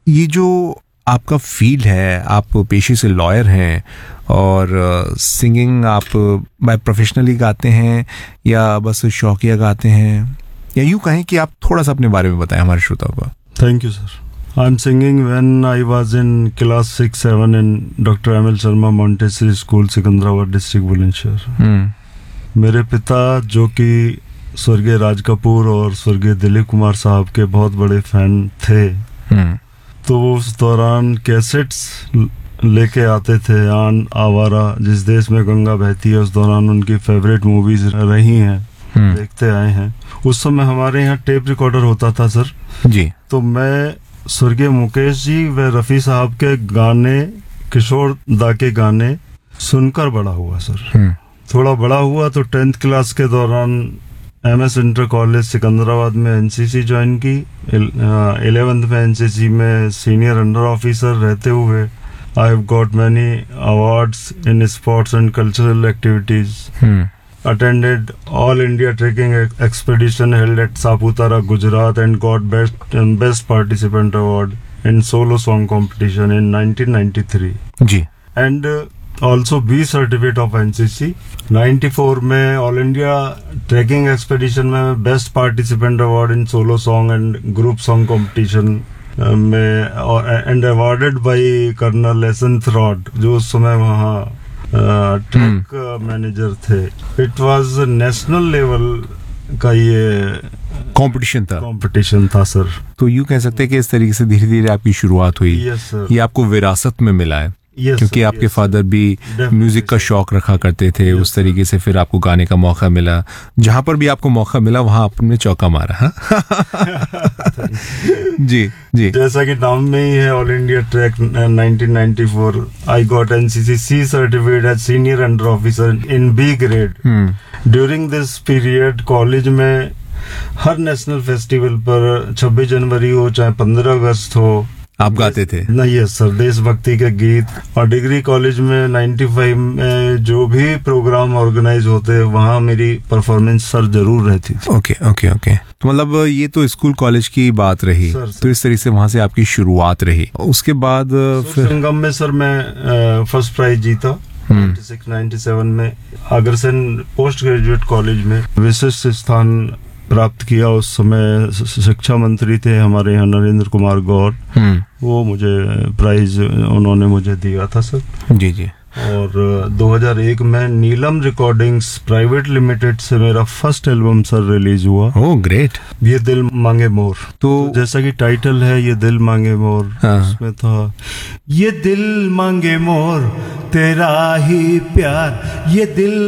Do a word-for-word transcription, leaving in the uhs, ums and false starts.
ये जो आपका फील्ड है, आप पेशे से लॉयर हैं और सिंगिंग आप बाय प्रोफेशनली गाते हैं या बस शौकिया गाते हैं, या यूँ कहें कि आप थोड़ा सा अपने बारे में बताएं हमारे श्रोताओं को। Thank you sir. I'm singing when I was in class six seven in Doctor M L Sharma Montessori School, Secunderabad district, Bulandshahr। हम्म मेरे पिता जो कि स्वर्गीय राज कपूर और स्वर्गीय दिलीप कुमार साहब के बहुत बड़े फैन थे, हम्म तो वो उस दौरान कैसेट्स लेके आते थे। आन आवारा, जिस देश में गंगा बहती है, उस दौरान उनकी फेवरेट मूवीज रही हैं, हम्म देखते आए हैं। उस समय हमारे यहाँ टेप रिकॉर्डर होता था सर जी। तो मैं स्वर्गीय मुकेश जी व रफ़ी साहब के गाने, किशोर दा के गाने सुनकर बड़ा हुआ सर। हम्म थोड़ा बड़ा हुआ तो टेंथ क्लास के दौरान M S inter college Secunderabad में एनसीसी ज्वाइन की। इलेवेंथ में एनसीसी में सीनियर अंडर ऑफिसर रहते हुए I have got many awards in sports and cultural activities. Hmm Attended All India Trekking Expedition held at Saputara, Gujarat, and got best um, best participant award in solo song competition in nineteen ninety-three. Ji. And uh, also B certificate of N C C. ninety-four में All India Trekking Expedition में best participant award in solo song and group song competition uh, में and awarded by Colonel Essence Rod, जो उस समय वहाँ track manager थे। It was national level का ये कंपटीशन था कंपटीशन था सर। तो यूँ कह सकते हैं कि इस तरीके से धीरे धीरे आपकी शुरुआत हुई। Yes sir. ये आपको विरासत में मिला है। Yes, क्योंकि sir, आपके yes, फादर भी म्यूजिक का शौक रखा करते थे। yes, उस तरीके से फिर आपको गाने का मौका मिला। जहां पर भी आपको मौका मिला वहां आपने चौका मारा। हा? जी जी। जैसा कि नाम में ही है all India track nineteen ninety four, I got NCC C certificate as senior under officer in B grade. During this period college में हर नेशनल फेस्टिवल पर छब्बीस जनवरी हो चाहे पंद्रह अगस्त हो, आप गाते थे? नहीं है सर, देशभक्ति के गीत। और डिग्री कॉलेज में पचानवे में जो भी प्रोग्राम ऑर्गेनाइज होते हैं वहाँ मेरी परफॉर्मेंस सर जरूर रहती थी। Okay okay okay. तो मतलब ये तो स्कूल कॉलेज की बात रही। Sir, sir. तो इस तरीके से वहाँ से आपकी शुरुआत रही। उसके बाद फिर संगम में सर मैं फर्स्ट प्राइज जीता छियानवे सत्तानवे में। अग्रसेन पोस्ट ग्रेजुएट कॉलेज में विशिष्ट स्थान प्राप्त किया। उस समय शिक्षा मंत्री थे हमारे यहाँ नरेंद्र कुमार गौर, वो मुझे प्राइज उन्होंने मुझे दिया था सर। जी जी। और दो हज़ार एक में नीलम रिकॉर्डिंग्स प्राइवेट लिमिटेड से मेरा फर्स्ट एल्बम सर रिलीज हुआ। Oh great. ये दिल मांगे मोर। तो जैसा कि टाइटल है ये दिल मांगे मोर, हाँ। उसमें था ये दिल मांगे मोर तेरा ही प्यार, ये दिल